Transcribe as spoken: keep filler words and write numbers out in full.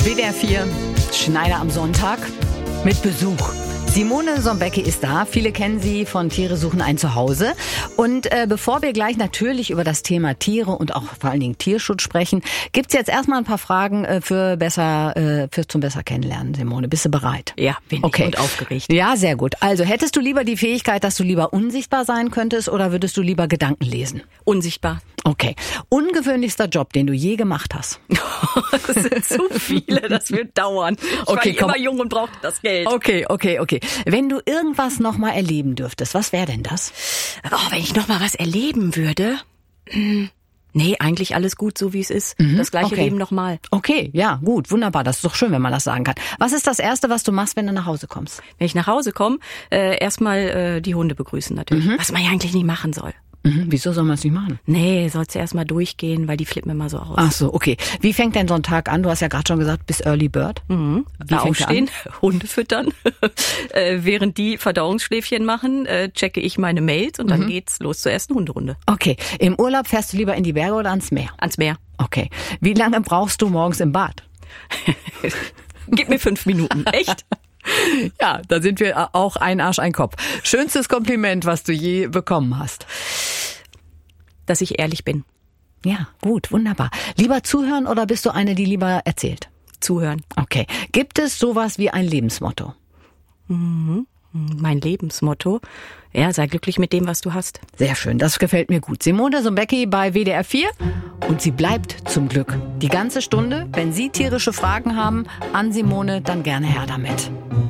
W D R vier, Schneider am Sonntag mit Besuch. Simone Sombecki ist da. Viele kennen sie von Tiere suchen ein Zuhause. Und äh, bevor wir gleich natürlich über das Thema Tiere und auch vor allen Dingen Tierschutz sprechen, gibt's jetzt erstmal ein paar Fragen äh, für besser, äh, für zum besser kennenlernen. Simone, bist du bereit? Ja, bin okay. ich und aufgeregt. Ja, sehr gut. Also hättest du lieber die Fähigkeit, dass du lieber unsichtbar sein könntest, oder würdest du lieber Gedanken lesen? Unsichtbar. Okay. Ungewöhnlichster Job, den du je gemacht hast? Das sind zu viele, das wird dauern. Ich Okay, war komm. immer jung und brauchte das Geld. Okay, okay, okay. Wenn du irgendwas noch mal erleben dürftest, was wäre denn das? Oh, wenn ich noch mal was erleben würde? Hm. Nee, eigentlich alles gut, so wie es ist. Mhm, Das gleiche okay. Leben nochmal. Okay, ja, gut, wunderbar. Das ist doch schön, wenn man das sagen kann. Was ist das Erste, was du machst, wenn du nach Hause kommst? Wenn ich nach Hause komme, äh, erstmal äh, die Hunde begrüßen natürlich. Mhm. Was man ja eigentlich nicht machen soll. Mhm, wieso soll man es nicht machen? Nee, sollst du erst mal durchgehen, weil die flippen immer so aus. Ach so, okay. Wie fängt denn so ein Tag an? Du hast ja gerade schon gesagt, bis Early Bird. Mhm. Wie fängt Aufstehen, der Hunde füttern. äh, während die Verdauungsschläfchen machen, äh, checke ich meine Mails und dann Mhm. geht's los zur ersten Hunderunde. Okay. Im Urlaub fährst du lieber in die Berge oder ans Meer? Ans Meer. Okay. Wie lange brauchst du morgens im Bad? Gib mir fünf Minuten. Echt? Ja, da sind wir auch ein Arsch, ein Kopf. Schönstes Kompliment, was du je bekommen hast? Dass ich ehrlich bin. Ja, gut, wunderbar. Lieber zuhören oder bist du eine, die lieber erzählt? Zuhören. Okay. Gibt es sowas wie ein Lebensmotto? Mhm. Mein Lebensmotto. Ja, sei glücklich mit dem, was du hast. Sehr schön, das gefällt mir gut. Simone Sombecki bei W D R vier und sie bleibt zum Glück die ganze Stunde. Wenn Sie tierische Fragen haben an Simone, dann gerne her damit.